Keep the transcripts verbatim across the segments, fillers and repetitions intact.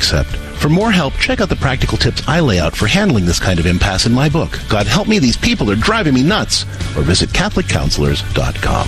accept. For more help, check out the practical tips I lay out for handling this kind of impasse in my book, God Help Me, These People Are Driving Me Nuts, or visit Catholic Counselors dot com.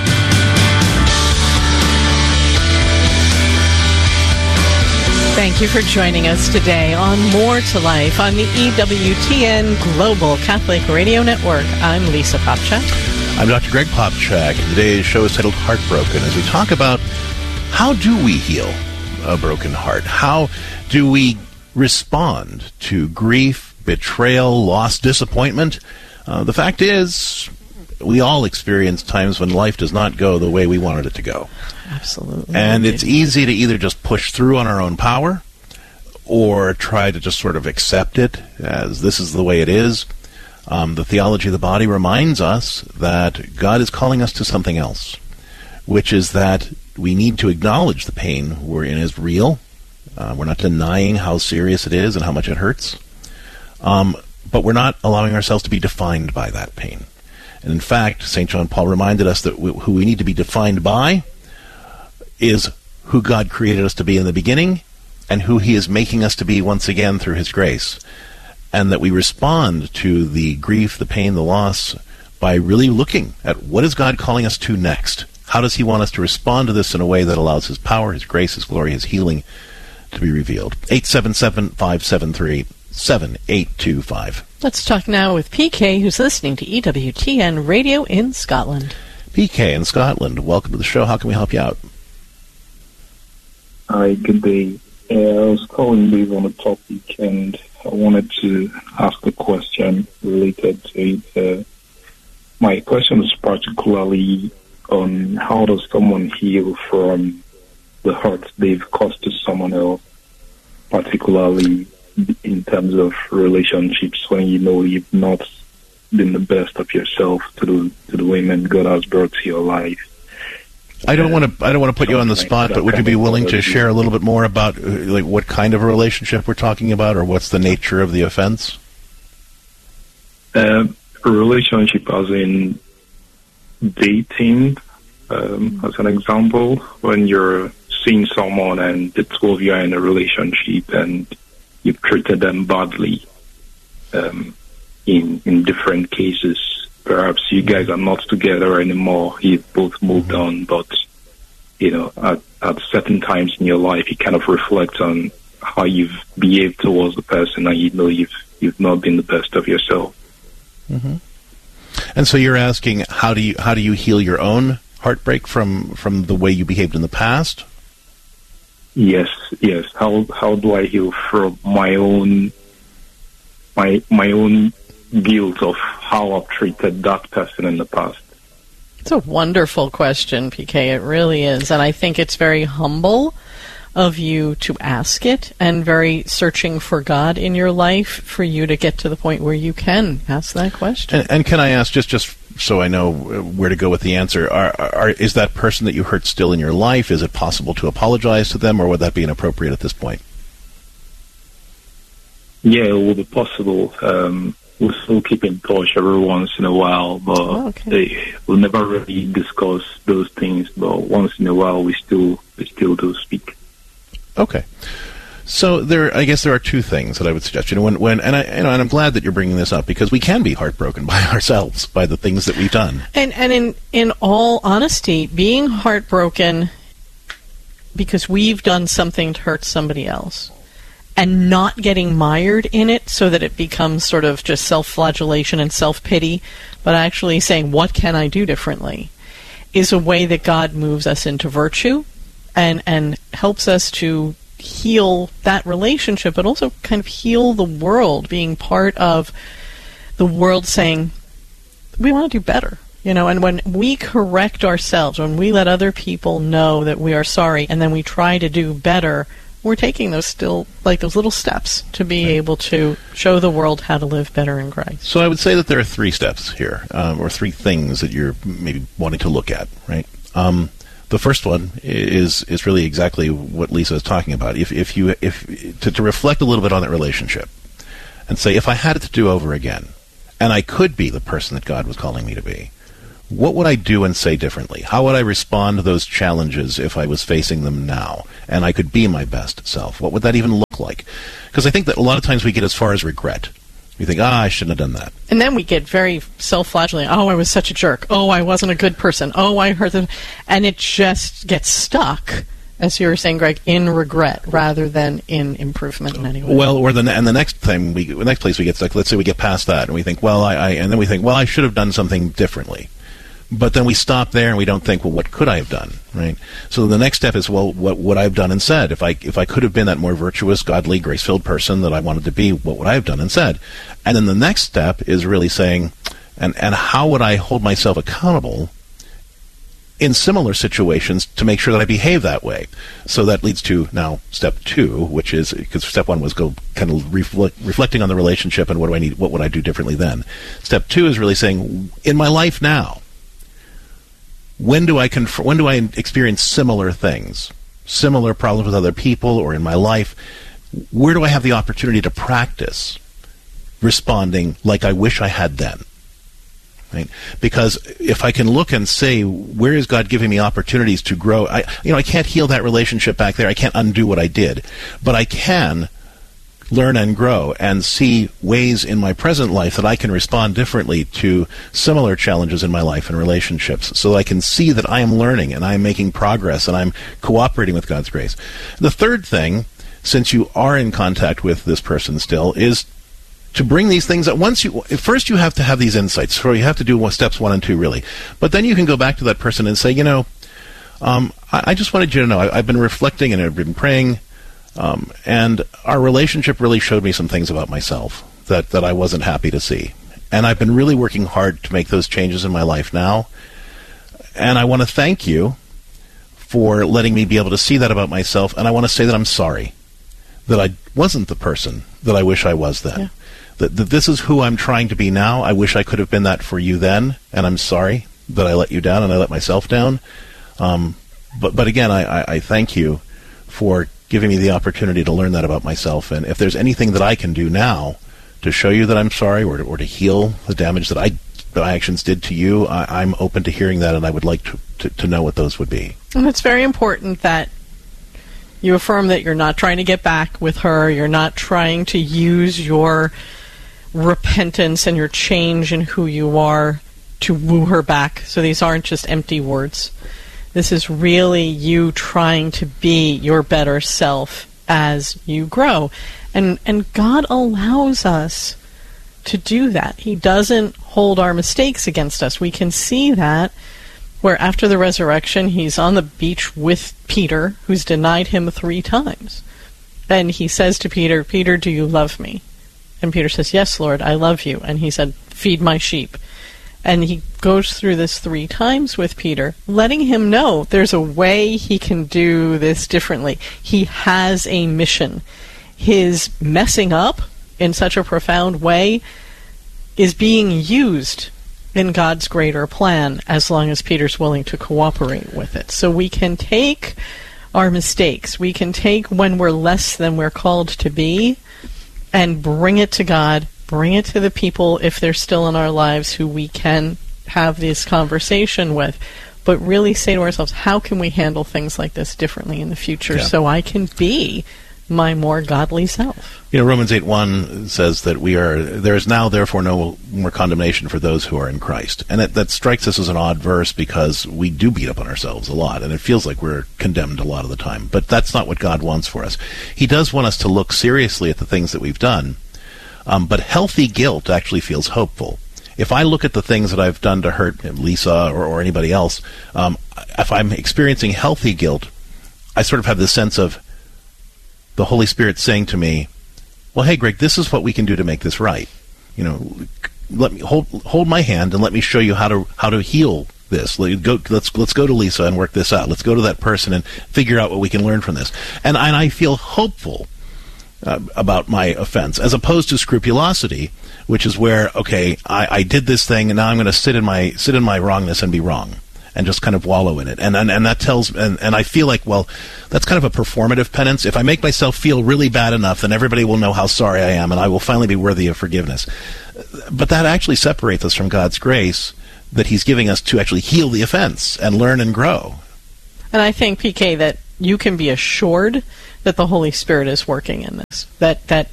Thank you for joining us today on More to Life on the E W T N Global Catholic Radio Network. I'm Lisa Popchak. I'm Doctor Greg Popchak. Today's show is titled Heartbroken, as we talk about how do we heal a broken heart? How do we respond to grief, betrayal, loss, disappointment? Uh, the fact is, we all experience times when life does not go the way we wanted it to go. Absolutely. And it's easy to either just push through on our own power or try to just sort of accept it as this is the way it is. Um, the theology of the body reminds us that God is calling us to something else, which is that we need to acknowledge the pain we're in is real. Uh, we're not denying how serious it is and how much it hurts. Um, but we're not allowing ourselves to be defined by that pain. And in fact, Saint John Paul reminded us that we, who we need to be defined by is who God created us to be in the beginning and who he is making us to be once again through his grace. And that we respond to the grief, the pain, the loss by really looking at what is God calling us to next. How does he want us to respond to this in a way that allows his power, his grace, his glory, his healing to be revealed? eight seven seven, five seven three, seven eight two five. Let's talk now with P K, who's listening to E W T N Radio in Scotland. P K in Scotland, welcome to the show. How can we help you out? Hi, good day. Uh, I was calling based on the topic, and I wanted to ask a question related to it. Uh, my question is particularly on how does someone heal from the hurt they've caused to someone else, particularly in terms of relationships when you know you've not been the best of yourself to the to the women God has brought to your life. I don't want to. I don't want to put you on the spot, but would you be willing to share a little bit more about, uh, like, what kind of a relationship we're talking about, or what's the nature of the offense? Uh, a relationship, as in dating, um, as an example, when you're seeing someone and the two of you are in a relationship and you've treated them badly. Um, in in different cases. Perhaps you guys are not together anymore. You've both moved on, but, you know, at, at certain times in your life, you kind of reflect on how you've behaved towards the person, and you know you've you've not been the best of yourself. Mm-hmm. And so you're asking, how do you how do you heal your own heartbreak from from the way you behaved in the past? Yes, yes. How how do I heal from my own my my own guilt of how I've treated that person in the past? It's a wonderful question, P K. It really is. And I think it's very humble of you to ask it, and very searching for God in your life for you to get to the point where you can ask that question. And, and can I ask, just, just so I know where to go with the answer, are, are, is that person that you hurt still in your life? Is it possible to apologize to them, or would that be inappropriate at this point? Yeah, it will be possible. Um, we'll still keep in touch every once in a while, but oh, okay. they, we'll never really discuss those things. But once in a while, we still we still do speak. Okay, so there, I guess there are two things that I would suggest. You know, when when and I you know, and I'm glad that you're bringing this up, because we can be heartbroken by ourselves, by the things that we've done. And and in in all honesty, being heartbroken because we've done something to hurt somebody else, and not getting mired in it so that it becomes sort of just self-flagellation and self-pity, but actually saying, what can I do differently, is a way that God moves us into virtue and, and helps us to heal that relationship, but also kind of heal the world, being part of the world saying, we want to do better. You know, and when we correct ourselves, when we let other people know that we are sorry, and then we try to do better, we're taking those still, like those little steps to be right. able to show the world how to live better in Christ. So I would say that there are three steps here, um, or three things that you're maybe wanting to look at, right? Um, the first one is is really exactly what Lisa is talking about. If if you if to, to reflect a little bit on that relationship, and say, if I had it to do over again, and I could be the person that God was calling me to be, what would I do and say differently? How would I respond to those challenges if I was facing them now and I could be my best self? What would that even look like? Because I think that a lot of times we get as far as regret. We think, ah, I shouldn't have done that. And then we get very self-flagellating. Oh, I was such a jerk. Oh, I wasn't a good person. Oh, I hurt them. And it just gets stuck, as you were saying, Greg, in regret rather than in improvement in any way. Well, or the and the next time we, the next place we get stuck, let's say we get past that and we think, well, I, I and then we think, well, I should have done something differently. But then we stop there and we don't think, well, what could I have done, right? So the next step is, well, what would I have done and said? If I if I could have been that more virtuous, godly, grace-filled person that I wanted to be, what would I have done and said? And then the next step is really saying, and, and how would I hold myself accountable in similar situations to make sure that I behave that way? So that leads to now step two, which is, because step one was go kind of reflect, reflecting on the relationship and what do I need, what would I do differently then? Step two is really saying, in my life now, When do I conf- when do I experience similar things, similar problems with other people or in my life? Where do I have the opportunity to practice responding like I wish I had then? Right? Because if I can look and say, where is God giving me opportunities to grow? I, you know, I can't heal that relationship back there. I can't undo what I did, but I can learn and grow and see ways in my present life that I can respond differently to similar challenges in my life and relationships, so I can see that I am learning and I am making progress and I'm cooperating with God's grace. The third thing, since you are in contact with this person still, is to bring these things up. Once you, first you have to have these insights, so you have to do steps one and two really. But then you can go back to that person and say, you know, um, I, I just wanted you to know, I, I've been reflecting and I've been praying, Um, and our relationship really showed me some things about myself that, that I wasn't happy to see. And I've been really working hard to make those changes in my life now. And I want to thank you for letting me be able to see that about myself. And I want to say that I'm sorry that I wasn't the person that I wish I was then. Yeah. That, that this is who I'm trying to be now. I wish I could have been that for you then. And I'm sorry that I let you down and I let myself down. Um, but, but again, I, I, I thank you for giving me the opportunity to learn that about myself. And if there's anything that I can do now to show you that I'm sorry or to, or to heal the damage that I that my actions did to you, I, I'm open to hearing that, and I would like to, to, to know what those would be. And it's very important that you affirm that you're not trying to get back with her, you're not trying to use your repentance and your change in who you are to woo her back. So these aren't just empty words. This is really you trying to be your better self as you grow. And and God allows us to do that. He doesn't hold our mistakes against us. We can see that where after the resurrection, he's on the beach with Peter, who's denied him three times. And he says to Peter, Peter, do you love me? And Peter says, yes, Lord, I love you. And he said, feed my sheep. And he goes through this three times with Peter, letting him know there's a way he can do this differently. He has a mission. His messing up in such a profound way is being used in God's greater plan as long as Peter's willing to cooperate with it. So we can take our mistakes, we can take when we're less than we're called to be, and bring it to God, bring it to the people, if they're still in our lives, who we can have this conversation with, but really say to ourselves, how can we handle things like this differently in the future, yeah, so I can be my more godly self? You know, Romans eight one says that we are, there is now therefore no more condemnation for those who are in Christ. And it, that strikes us as an odd verse because we do beat up on ourselves a lot, and it feels like we're condemned a lot of the time. But that's not what God wants for us. He does want us to look seriously at the things that we've done. Um, but healthy guilt actually feels hopeful. If I look at the things that I've done to hurt Lisa or, or anybody else, um, if I'm experiencing healthy guilt, I sort of have this sense of the Holy Spirit saying to me, well, hey, Greg, this is what we can do to make this right. You know, let me hold hold my hand and let me show you how to how to heal this. Let go, let's let's go to Lisa and work this out. Let's go to that person and figure out what we can learn from this. And, and I feel hopeful Uh, about my offense, as opposed to scrupulosity, which is where, okay, I, I did this thing, and now I'm going to sit in my sit in my wrongness and be wrong, and just kind of wallow in it. And and, and that tells, and, and I feel like, well, that's kind of a performative penance. If I make myself feel really bad enough, then everybody will know how sorry I am, and I will finally be worthy of forgiveness. But that actually separates us from God's grace, that he's giving us to actually heal the offense and learn and grow. And I think, P K, that you can be assured that the Holy Spirit is working in this, that that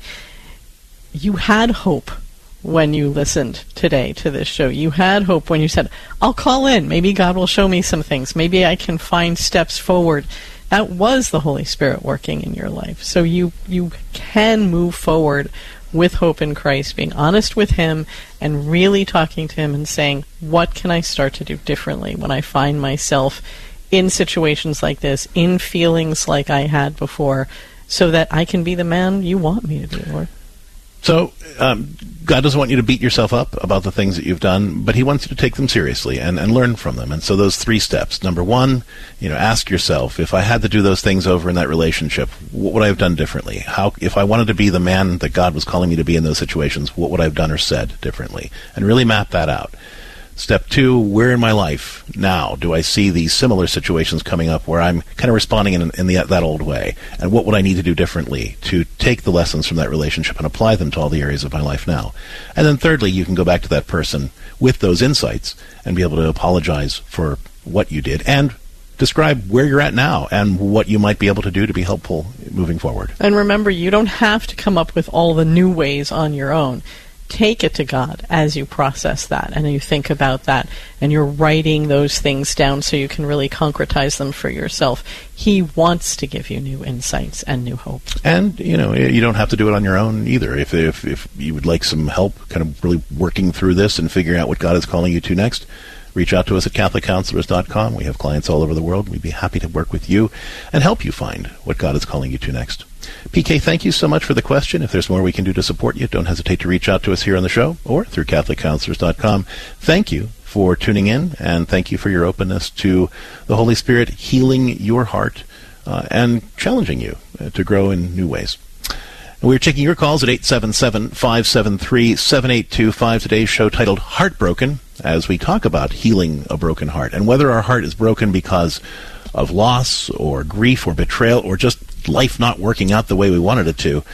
you had hope when you listened today to this show. You had hope when you said, I'll call in. Maybe God will show me some things. Maybe I can find steps forward. That was the Holy Spirit working in your life. So you, you can move forward with hope in Christ, being honest with Him and really talking to Him and saying, what can I start to do differently when I find myself in situations like this, in feelings like I had before, so that I can be the man you want me to be, Lord. So, um, God doesn't want you to beat yourself up about the things that you've done, but He wants you to take them seriously and, and learn from them. And so those three steps. Number one, you know, ask yourself, if I had to do those things over in that relationship, what would I have done differently? How, if I wanted to be the man that God was calling me to be in those situations, what would I have done or said differently? And really map that out. Step two, where in my life now do I see these similar situations coming up where I'm kind of responding in, in the, that old way? And what would I need to do differently to take the lessons from that relationship and apply them to all the areas of my life now? And then thirdly, you can go back to that person with those insights and be able to apologize for what you did and describe where you're at now and what you might be able to do to be helpful moving forward. And remember, you don't have to come up with all the new ways on your own. Take it to God as you process that and you think about that and you're writing those things down so you can really concretize them for yourself. He wants to give you new insights and new hope. And, you know, you don't have to do it on your own either. If, if, if you would like some help kind of really working through this and figuring out what God is calling you to next, reach out to us at Catholic Counselors dot com. We have clients all over the world. We'd be happy to work with you and help you find what God is calling you to next. P K, thank you so much for the question. If there's more we can do to support you, don't hesitate to reach out to us here on the show or through Catholic Counselors dot com. Thank you for tuning in, and thank you for your openness to the Holy Spirit healing your heart uh, and challenging you uh, to grow in new ways. And we're taking your calls at eight seven seven, five seven three, seven eight two five. Today's show titled Heartbroken, as we talk about healing a broken heart and whether our heart is broken because of loss or grief or betrayal or just life not working out the way we wanted it to.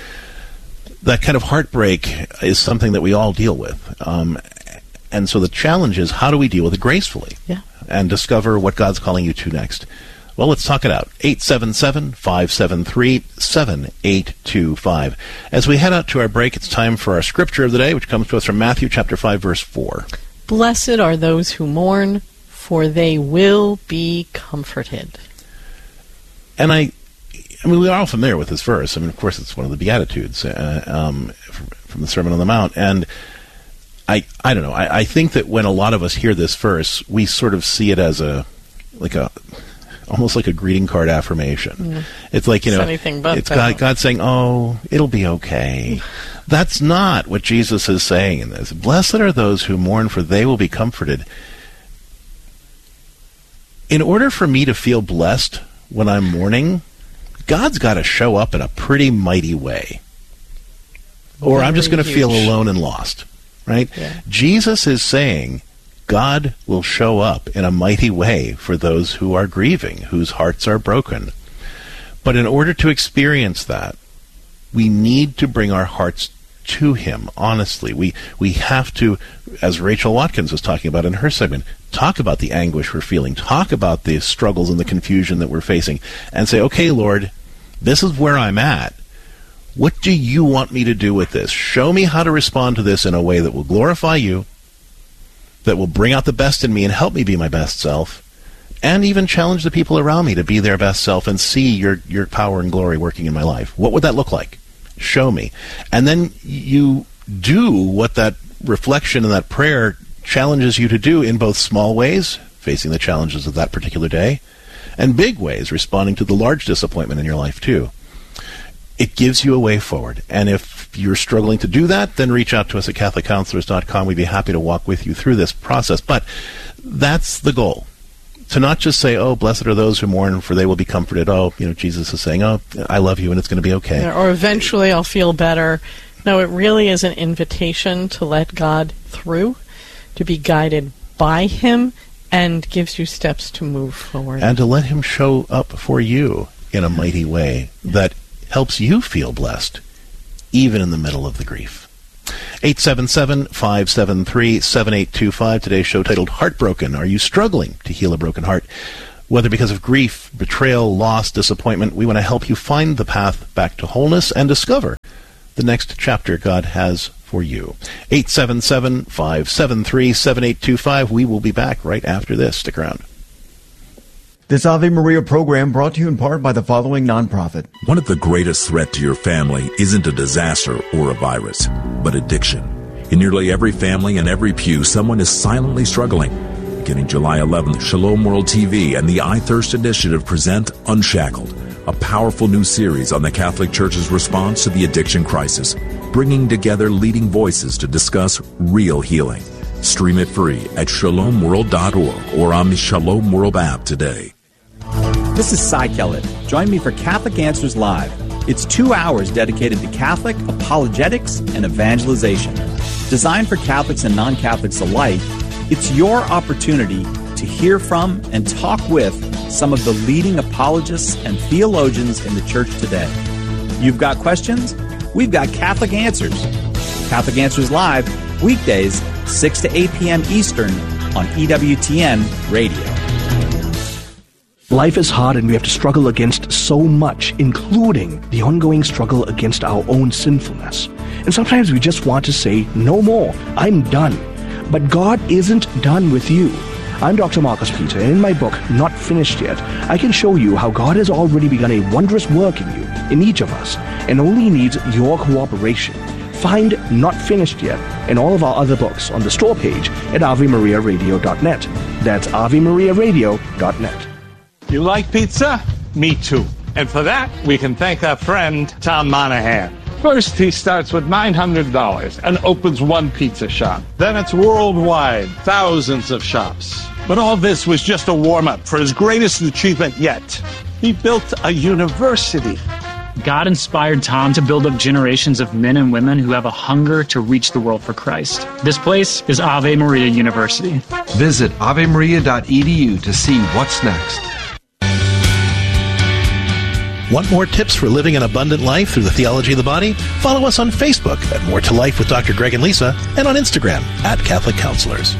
That kind of heartbreak is something that we all deal with. Um, and so the challenge is, how do we deal with it gracefully? Yeah. And discover what God's calling you to next? Well, let's talk it out. eight seven seven, five seven three, seven eight two five. As we head out to our break, it's time for our scripture of the day, which comes to us from Matthew chapter five, verse four. Blessed are those who mourn, for they will be comforted. And I, I mean, we're all familiar with this verse. I mean, of course, it's one of the Beatitudes uh, um, from the Sermon on the Mount. And I, I don't know. I, I think that when a lot of us hear this verse, we sort of see it as a, like a, almost like a greeting card affirmation. Mm. It's like, you know, it's, it's God, God saying, oh, it'll be okay. That's not what Jesus is saying in this. Blessed are those who mourn, for they will be comforted. In order for me to feel blessed when I'm mourning, God's got to show up in a pretty mighty way. Or Very I'm just going to huge. feel alone and lost, right? Yeah. Jesus is saying God will show up in a mighty way for those who are grieving, whose hearts are broken. But in order to experience that, we need to bring our hearts to Him, honestly. We we have to, as Rachel Watkins was talking about in her segment, talk about the anguish we're feeling, talk about the struggles and the confusion that we're facing, and say, okay, Lord, this is where I'm at. What do you want me to do with this? Show me how to respond to this in a way that will glorify you, that will bring out the best in me and help me be my best self, and even challenge the people around me to be their best self and see your, your power and glory working in my life. What would that look like? Show me. And then you do what that reflection and that prayer challenges you to do in both small ways, facing the challenges of that particular day, and big ways, responding to the large disappointment in your life too. It gives you a way forward. And if you're struggling to do that, then reach out to us at Catholic Counselors dot com. We'd be happy to walk with you through this process. But that's the goal. To not just say, oh, blessed are those who mourn, for they will be comforted. Oh, you know, Jesus is saying, oh, I love you and it's going to be okay. Yeah, or eventually I'll feel better. No, it really is an invitation to let God through, to be guided by Him, and gives you steps to move forward. And to let Him show up for you in a mighty way that helps you feel blessed, even in the middle of the grief. eight seven seven, five seven three, seven eight two five. Today's show titled Heartbroken. Are you struggling to heal a broken heart? Whether because of grief, betrayal, loss, disappointment, we want to help you find the path back to wholeness and discover the next chapter God has for you. eight seven seven, five seven three, seven eight two five. We will be back right after this. Stick around. This Ave Maria program brought to you in part by the following nonprofit. One of the greatest threats to your family isn't a disaster or a virus, but addiction. In nearly every family and every pew, someone is silently struggling. Beginning July eleventh, Shalom World T V and the I Thirst Initiative present Unshackled, a powerful new series on the Catholic Church's response to the addiction crisis, bringing together leading voices to discuss real healing. Stream it free at shalom world dot org or on the Shalom World app today. This is Cy Kellett. Join me for Catholic Answers Live. It's two hours dedicated to Catholic apologetics and evangelization. Designed for Catholics and non-Catholics alike, it's your opportunity to hear from and talk with some of the leading apologists and theologians in the church today. You've got questions? We've got Catholic Answers. Catholic Answers Live, weekdays, six to eight p.m. Eastern on E W T N Radio. Life is hard and we have to struggle against so much, including the ongoing struggle against our own sinfulness. And sometimes we just want to say, no more, I'm done. But God isn't done with you. I'm Doctor Marcus Peter, and in my book, Not Finished Yet, I can show you how God has already begun a wondrous work in you, in each of us, and only needs your cooperation. Find Not Finished Yet and all of our other books on the store page at ave maria radio dot net. That's ave maria radio dot net. You like pizza? Me too. And for that, we can thank our friend, Tom Monahan. First, he starts with nine hundred dollars and opens one pizza shop. Then it's worldwide, thousands of shops. But all this was just a warm-up for his greatest achievement yet. He built a university. God inspired Tom to build up generations of men and women who have a hunger to reach the world for Christ. This place is Ave Maria University. Visit ave maria dot e d u to see what's next. Want more tips for living an abundant life through the theology of the body? Follow us on Facebook at More to Life with Doctor Greg and Lisa, and on Instagram at Catholic Counselors.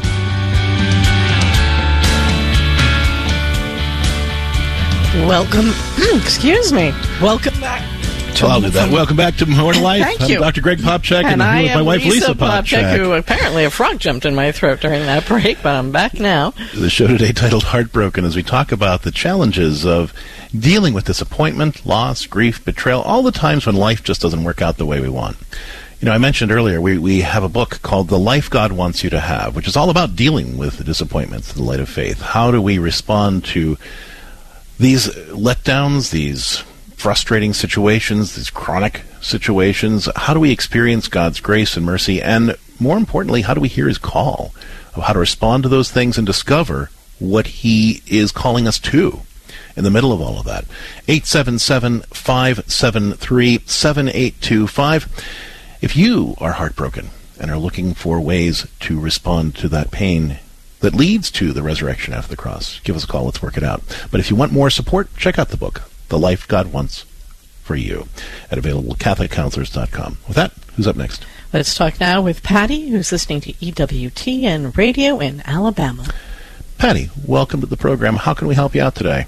Welcome, excuse me, welcome back. To well, I'll do that. Welcome back to More to Life. Thank I'm you. Doctor Greg Popchak, and, and I'm here with my wife, Lisa, Lisa Popchak. Popchak, who apparently a frog jumped in my throat during that break, but I'm back now. The show today titled Heartbroken, as we talk about the challenges of dealing with disappointment, loss, grief, betrayal, all the times when life just doesn't work out the way we want. You know, I mentioned earlier, we, we have a book called The Life God Wants You to Have, which is all about dealing with the disappointments in the light of faith. How do we respond to these letdowns, these frustrating situations, these chronic situations? How do we experience God's grace and mercy? And more importantly, how do we hear His call of how to respond to those things and discover what He is calling us to in the middle of all of that? eight seven seven, five seven three, seven eight two five. If you are heartbroken and are looking for ways to respond to that pain that leads to the resurrection after the cross, give us a call. Let's work it out. But if you want more support, check out the book, The Life God Wants for You, at available at catholic counselors dot com. With that, who's up next? Let's talk now with Patty, who's listening to E W T N Radio in Alabama. Patty, welcome to the program. How can we help you out today?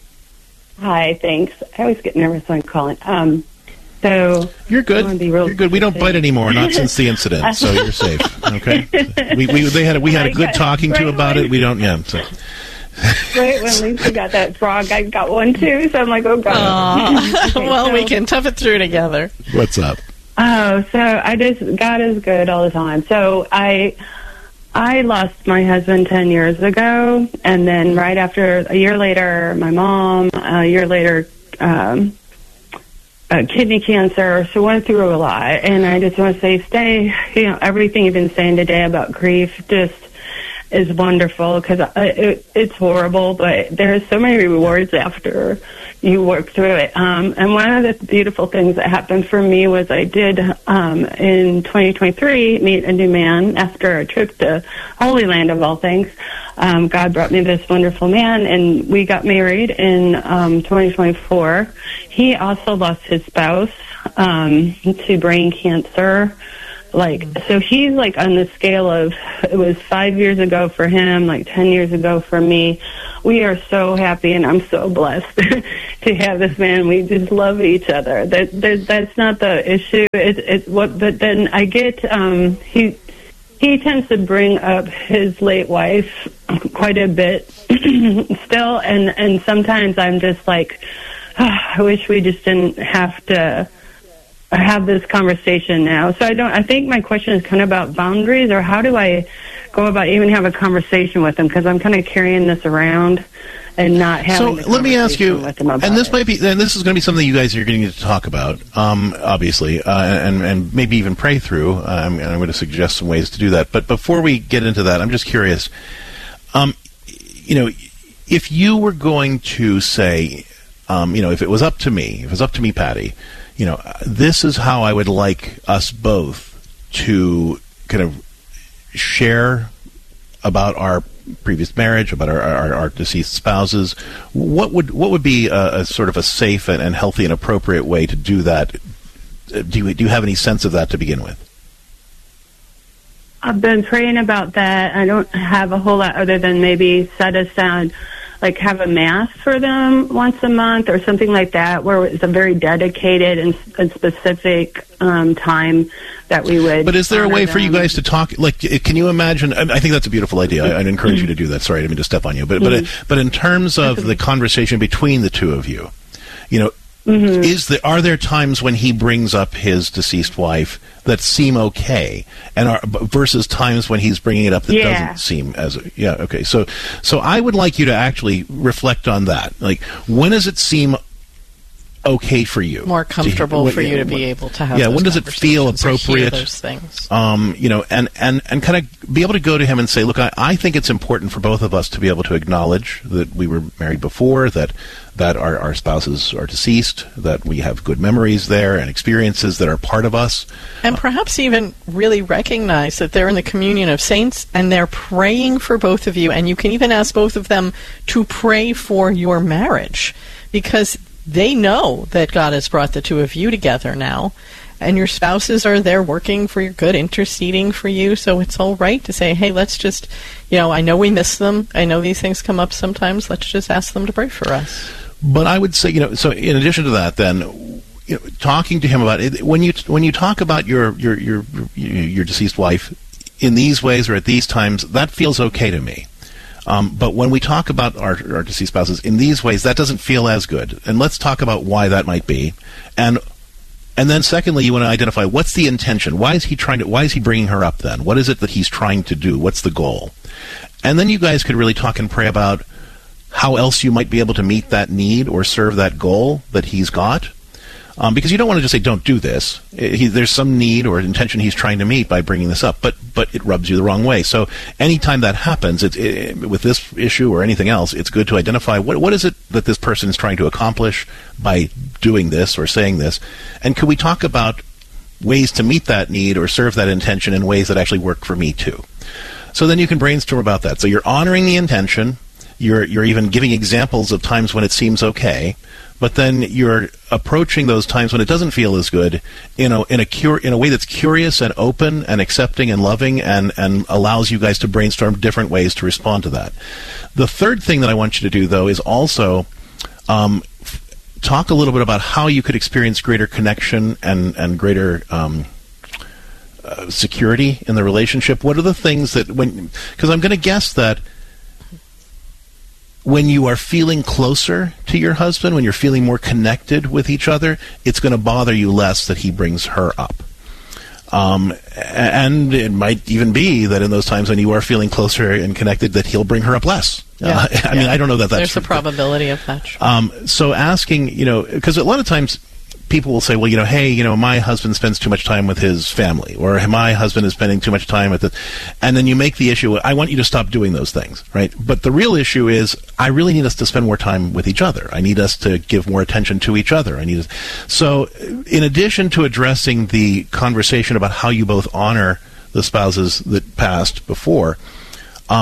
Hi, thanks. I always get nervous when I'm calling. Um, so you're good. You're good. We don't bite anymore, not since the incident, so you're safe. Okay. We we they had a, we had a good talking to about it. We don't. Yeah. So. Right when Lisa got that frog, I got one too. So I'm like, oh god. Okay, well, so, we can tough it through together. What's up? Oh, so I just God is good all the time. So I. I lost my husband ten years ago, and then right after, a year later, my mom, a year later, um, uh, kidney cancer, so went through a lot. And I just want to say, stay, you know, everything you've been saying today about grief just is wonderful, because it, it's horrible, but there's so many rewards after you work through it. Um, and one of the beautiful things that happened for me was I did, um, in twenty twenty-three, meet a new man after a trip to Holy Land, of all things. Um, God brought me this wonderful man, and we got married in um, twenty twenty-four. He also lost his spouse um, to brain cancer. Like, so he's like on the scale of, it was five years ago for him, like ten years ago for me. We are so happy, and I'm so blessed to have this man. We just love each other. That, that that's not the issue. It's it's what. But then I get um, he he tends to bring up his late wife quite a bit still, and and sometimes I'm just like, oh, I wish we just didn't have to have this conversation now. So I don't, I think my question is kind of about boundaries, or how do I go about even have a conversation with him? Because I'm kind of carrying this around and not having. So let me ask you, and this might be, and this is going to be something you guys are going to need to talk about, um, obviously, uh, and and maybe even pray through. Uh, I'm, I'm going to suggest some ways to do that. But before we get into that, I'm just curious. Um, you know, if you were going to say, um, you know, if it was up to me, if it was up to me, Patty, you know, this is how I would like us both to kind of share about our previous marriage, about our, our, our deceased spouses. What would what would be a, a sort of a safe and, and healthy and appropriate way to do that? Do you, do you have any sense of that to begin with? I've been praying about that. I don't have a whole lot other than maybe set aside, like have a mass for them once a month or something like that, where it's a very dedicated and, and specific um, time that we would. But is there a way them. for you guys to talk? Like, can you imagine? I think that's a beautiful idea. I, I'd encourage mm-hmm. you to do that. Sorry, I didn't mean to step on you. But mm-hmm. but but in terms of the conversation between the two of you, you know, mm-hmm. is there are there times when he brings up his deceased wife that seem okay, and are, versus times when he's bringing it up that yeah. doesn't seem as a, yeah okay. So so I would like you to actually reflect on that. Like, when does it seem okay for you? More comfortable to, for you to be able to have. Yeah. Those when does it feel appropriate? Those things. Um, you know, and and and kind of be able to go to him and say, look, I, I think it's important for both of us to be able to acknowledge that we were married before, that that our, our spouses are deceased, that we have good memories there and experiences that are part of us. And perhaps even really recognize that they're in the communion of saints and they're praying for both of you. And you can even ask both of them to pray for your marriage, because they know that God has brought the two of you together now. And your spouses are there working for your good, interceding for you. So it's all right to say, hey, let's just, you know, I know we miss them. I know these things come up sometimes. Let's just ask them to pray for us. But I would say, you know, so in addition to that, then, you know, talking to him about it, when you when you talk about your your your your deceased wife in these ways or at these times, that feels okay to me. Um, but when we talk about our, our deceased spouses in these ways, that doesn't feel as good. And let's talk about why that might be. And and then secondly, you want to identify what's the intention. Why is he trying to? Why is he bringing her up then? What is it that he's trying to do? What's the goal? And then you guys could really talk and pray about how else you might be able to meet that need or serve that goal that he's got. Um, because you don't want to just say, don't do this. He, there's some need or intention he's trying to meet by bringing this up, but but it rubs you the wrong way. So anytime that happens, it, it, with this issue or anything else, it's good to identify what what is it that this person is trying to accomplish by doing this or saying this. And could we talk about ways to meet that need or serve that intention in ways that actually work for me too? So then you can brainstorm about that. So you're honoring the intention. You're you're even giving examples of times when it seems okay, but then you're approaching those times when it doesn't feel as good in a in a cur- in a way that's curious and open and accepting and loving and, and allows you guys to brainstorm different ways to respond to that. The third thing that I want you to do, though, is also um, f- talk a little bit about how you could experience greater connection and and greater um, uh, security in the relationship. What are the things that when? Because I'm going to guess that when you are feeling closer to your husband, when you're feeling more connected with each other, it's going to bother you less that he brings her up. Um, and it might even be that in those times when you are feeling closer and connected, that he'll bring her up less. Yeah. Uh, I yeah. mean, I don't know that that's There's true. a probability of that. Um, so asking, you know, because a lot of times people will say, well, you know, hey, you know, my husband spends too much time with his family, or my husband is spending too much time with it. And then you make the issue, I want you to stop doing those things, right? But the real issue is, I really need us to spend more time with each other. I need us to give more attention to each other. I need us. So in addition to addressing the conversation about how you both honor the spouses that passed before, um,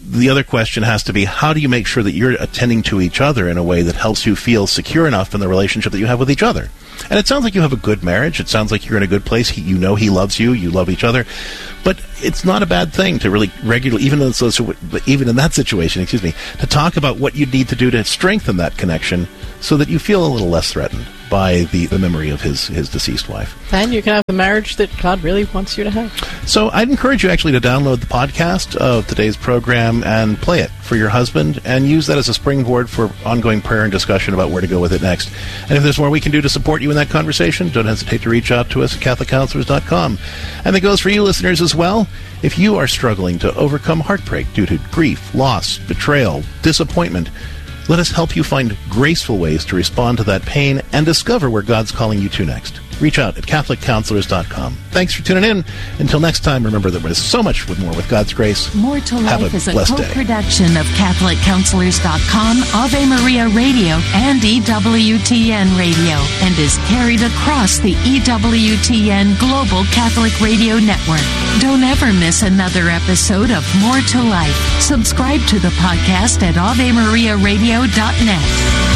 the other question has to be, how do you make sure that you're attending to each other in a way that helps you feel secure enough in the relationship that you have with each other? And it sounds like you have a good marriage. It sounds like you're in a good place. He, you know he loves you. You love each other. But it's not a bad thing to really regularly, even in, even in that situation, excuse me, to talk about what you need to do to strengthen that connection so that you feel a little less threatened by the, the memory of his, his deceased wife. And you can have the marriage that God really wants you to have. So I'd encourage you actually to download the podcast of today's program and play it for your husband and use that as a springboard for ongoing prayer and discussion about where to go with it next. And if there's more we can do to support you in that conversation, don't hesitate to reach out to us at catholic counselors dot com. And that goes for you listeners as well. If you are struggling to overcome heartbreak due to grief, loss, betrayal, disappointment, let us help you find graceful ways to respond to that pain and discover where God's calling you to next. Reach out at catholic counselors dot com. Thanks for tuning in. Until next time, remember that there's so much with more with God's grace. More to Have Life a is a blessed day. co-production of catholic counselors dot com, Ave Maria Radio, and E W T N Radio, and is carried across the E W T N Global Catholic Radio Network. Don't ever miss another episode of More to Life. Subscribe to the podcast at ave maria radio dot net.